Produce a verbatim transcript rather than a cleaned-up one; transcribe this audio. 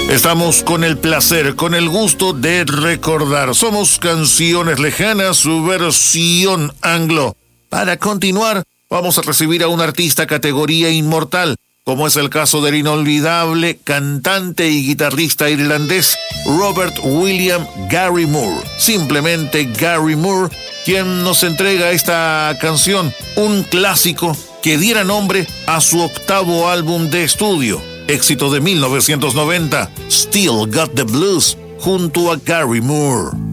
Estamos con el placer, con el gusto de recordar. Somos Canciones Lejanas, su versión anglo. Para continuar, vamos a recibir a un artista categoría inmortal, como es el caso del inolvidable cantante y guitarrista irlandés Robert William Gary Moore. Simplemente Gary Moore, quien nos entrega esta canción, un clásico que diera nombre a su octavo álbum de estudio. Éxito de mil novecientos noventa, Still Got the Blues, junto a Gary Moore.